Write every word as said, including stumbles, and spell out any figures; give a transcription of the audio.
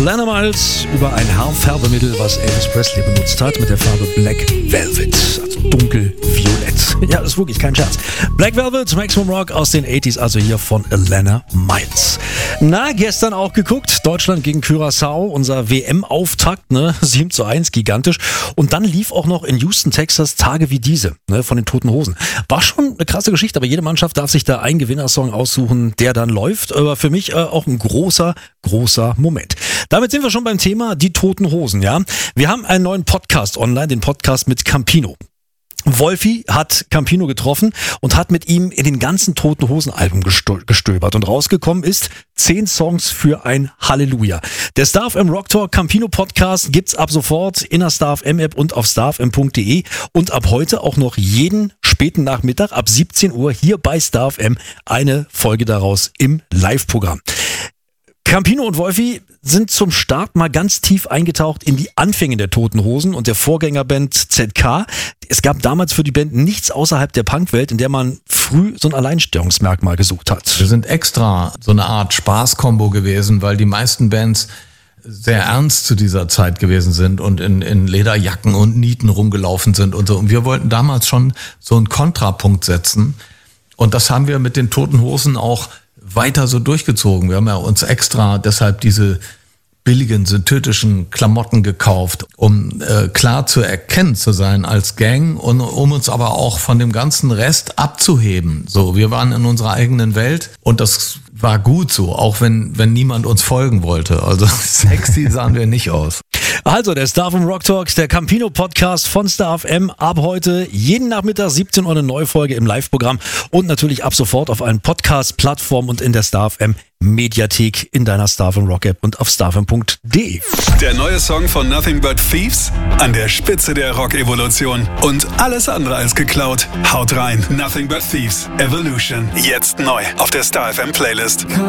Alana Miles über ein Haarfärbemittel, was Elvis Presley benutzt hat, mit der Farbe Black Velvet, also dunkelviolett. Ja, das ist wirklich kein Scherz. Black Velvet, Maximum Rock aus den achtziger, also hier von Alana Miles. Na, gestern auch geguckt, Deutschland gegen Curaçao, unser W M-Auftakt, ne, sieben zu eins, gigantisch. Und dann lief auch noch in Houston, Texas, Tage wie diese, ne, von den Toten Hosen. War schon eine krasse Geschichte, aber jede Mannschaft darf sich da einen Gewinnersong aussuchen, der dann läuft. Aber für mich äh, auch ein großer, großer Moment. Damit sind wir schon beim Thema die Toten Hosen, ja. Wir haben einen neuen Podcast online, den Podcast mit Campino. Wolfi hat Campino getroffen und hat mit ihm in den ganzen Toten Hosen Album gestöbert und rausgekommen ist zehn Songs für ein Halleluja. Der Star F M Rock Talk Campino Podcast gibt's ab sofort in der Star F M App und auf star f m punkt d e und ab heute auch noch jeden späten Nachmittag ab siebzehn Uhr hier bei Star F M eine Folge daraus im Live-Programm. Campino und Wolfi sind zum Start mal ganz tief eingetaucht in die Anfänge der Toten Hosen und der Vorgängerband Z K. Es gab damals für die Band nichts außerhalb der Punkwelt, in der man früh so ein Alleinstellungsmerkmal gesucht hat. Wir sind extra so eine Art Spaßkombo gewesen, weil die meisten Bands sehr ernst zu dieser Zeit gewesen sind und in, in Lederjacken und Nieten rumgelaufen sind und so. Und wir wollten damals schon so einen Kontrapunkt setzen. Und das haben wir mit den Toten Hosen auch weiter so durchgezogen. Wir haben ja uns extra deshalb diese billigen synthetischen Klamotten gekauft, um äh, klar zu erkennen zu sein als Gang und um uns aber auch von dem ganzen Rest abzuheben. So, wir waren in unserer eigenen Welt und das war gut so, auch wenn wenn niemand uns folgen wollte. Also sexy sahen wir nicht aus. Also der Star F M Rock Talks, der Campino Podcast von Star F M. Ab heute jeden Nachmittag siebzehn Uhr eine neue Folge im Live-Programm und natürlich ab sofort auf allen Podcast-Plattformen und in der Star F M Mediathek in deiner Star F M Rock App und auf star f m punkt d e. Der neue Song von Nothing But Thieves an der Spitze der Rock-Evolution und alles andere als geklaut. Haut rein, Nothing But Thieves Evolution. Jetzt neu auf der Star F M Playlist.